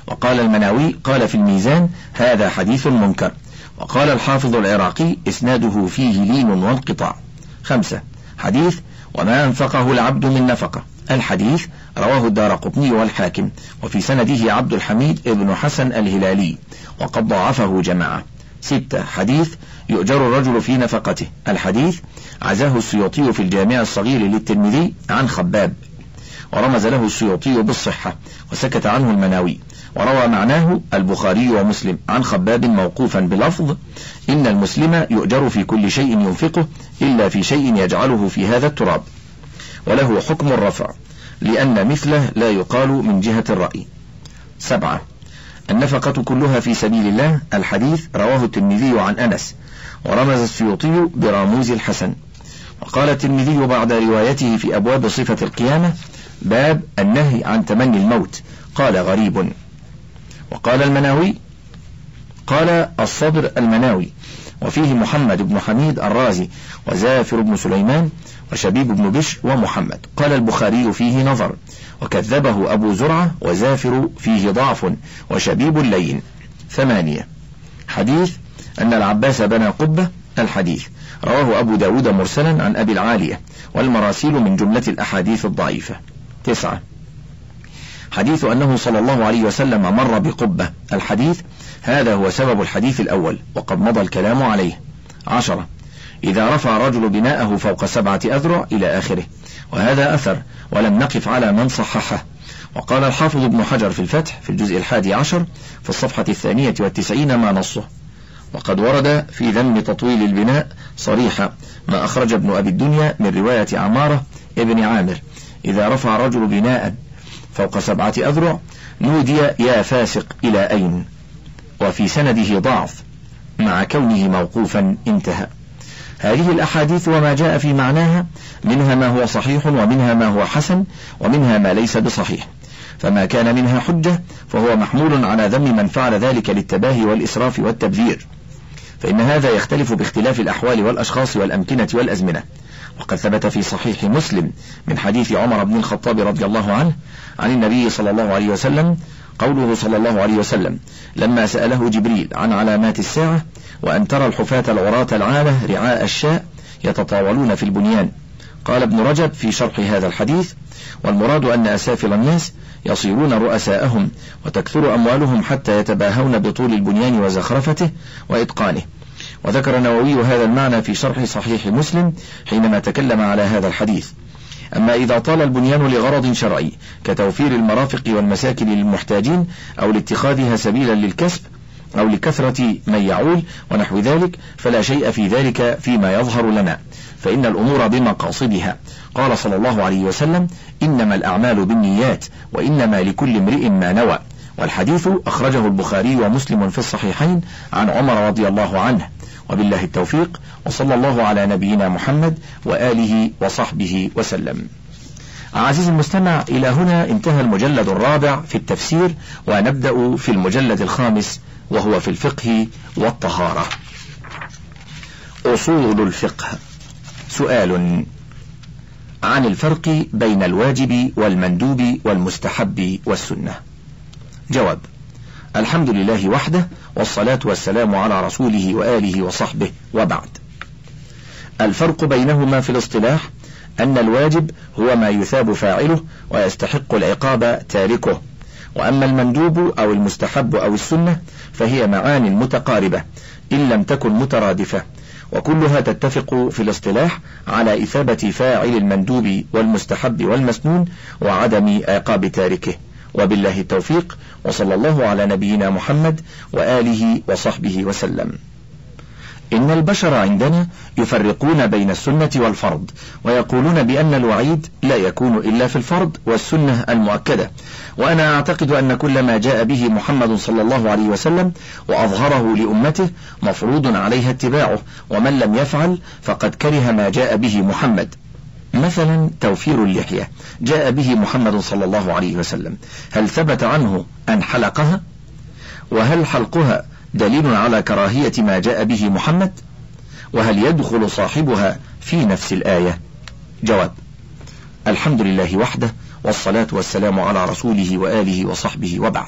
وقال المناوي قال في الميزان هذا حديث منكر. وقال الحافظ العراقي إسناده فيه لين وانقطاع. 5. حديث وما أنفقه العبد من نفقة. الحديث رواه الدارقطني والحاكم، وفي سنده عبد الحميد ابن حسن الهلالي، وقد ضاعفه جماعة. 6. حديث يؤجر الرجل في نفقته. الحديث عزاه السيوطي في الجامع الصغير للترمذي عن خباب، ورمز له السيوطي بالصحة وسكت عنه المناوي، وروى معناه البخاري ومسلم عن خباب موقوفا بلفظ إن المسلم يؤجر في كل شيء ينفقه إلا في شيء يجعله في هذا التراب، وله حكم الرفع لأن مثله لا يقال من جهة الرأي. 7. النفقة كلها في سبيل الله. الحديث رواه الترمذي عن أنس، ورمز السيوطي براموز الحسن. وقال الترمذي بعد روايته في أبواب صفة القيامة باب النهي عن تمني الموت قال غريب. وقال المناوي قال الصدر المناوي وفيه محمد بن حميد الرازي وزافر بن سليمان وشبيب بن بشر ومحمد. قال البخاري فيه نظر وكذبه أبو زرعة، وزافر فيه ضعف وشبيب لين. 8. حديث أن العباس بنى قبة. الحديث رواه أبو داود مرسلا عن أبي العالية، والمراسيل من جملة الأحاديث الضعيفة. 9. حديث أنه صلى الله عليه وسلم مر بقبة. الحديث هذا هو سبب الحديث الأول وقد مضى الكلام عليه. 10. إذا رفع رجل بناءه فوق 7 أذرع إلى آخره، وهذا أثر ولم نقف على من صححه. وقال الحافظ ابن حجر في الفتح في الجزء 11 في الصفحة 92 ما نصه. وقد ورد في ذم تطويل البناء صريحة ما أخرج ابن أبي الدنيا من رواية عمارة ابن عامر إذا رفع رجل بناء فوق 7 أذرع نودي يا فاسق إلى أين، وفي سنده ضعف مع كونه موقوفا. انتهى. هذه الأحاديث وما جاء في معناها منها ما هو صحيح ومنها ما هو حسن ومنها ما ليس بصحيح، فما كان منها حجة فهو محمول على ذم من فعل ذلك للتباهي والإسراف والتبذير، فإن هذا يختلف باختلاف الأحوال والأشخاص والأمكنة والأزمنة. وقد ثبت في صحيح مسلم من حديث عمر بن الخطاب رضي الله عنه عن النبي صلى الله عليه وسلم قوله صلى الله عليه وسلم لما سأله جبريل عن علامات الساعة وأن ترى الحفاة العراة العالة رعاء الشاء يتطاولون في البنيان. قال ابن رجب في شرح هذا الحديث والمراد أن أسافل الناس يصيرون رؤساءهم وتكثر أموالهم حتى يتباهون بطول البنيان وزخرفته وإتقانه. وذكر النووي هذا المعنى في شرح صحيح مسلم حينما تكلم على هذا الحديث. أما إذا طال البنيان لغرض شرعي كتوفير المرافق والمساكن للمحتاجين أو لاتخاذها سبيلا للكسب أو لكثرة من يعول ونحو ذلك فلا شيء في ذلك فيما يظهر لنا، فإن الأمور بمقاصدها. قال صلى الله عليه وسلم إنما الأعمال بالنيات وإنما لكل امرئ ما نوى. والحديث أخرجه البخاري ومسلم في الصحيحين عن عمر رضي الله عنه. وبالله التوفيق، وصلى الله على نبينا محمد وآله وصحبه وسلم. عزيزي المستمع، إلى هنا انتهى المجلد الرابع في التفسير، ونبدأ في المجلد الخامس وهو في الفقه والطهارة. أصول الفقه. سؤال عن الفرق بين الواجب والمندوب والمستحب والسنة. جواب: الحمد لله وحده، والصلاة والسلام على رسوله وآله وصحبه، وبعد. الفرق بينهما في الاصطلاح أن الواجب هو ما يثاب فاعله ويستحق العقاب تاركه، وأما المندوب أو المستحب أو السنة فهي معاني متقاربة إن لم تكن مترادفة، وكلها تتفق في الاصطلاح على إثابة فاعل المندوب والمستحب والمسنون وعدم عقاب تاركه. وبالله التوفيق، وصلى الله على نبينا محمد وآله وصحبه وسلم. إن البشر عندنا يفرقون بين السنة والفرض، ويقولون بأن الوعيد لا يكون إلا في الفرض والسنة المؤكدة، وأنا أعتقد أن كل ما جاء به محمد صلى الله عليه وسلم وأظهره لأمته مفروض عليها اتباعه، ومن لم يفعل فقد كره ما جاء به محمد. مثلا توفير اللحية جاء به محمد صلى الله عليه وسلم، هل ثبت عنه أن حلقها؟ وهل حلقها دليل على كراهية ما جاء به محمد؟ وهل يدخل صاحبها في نفس الآية؟ جواب: الحمد لله وحده، والصلاة والسلام على رسوله وآله وصحبه، وبعد.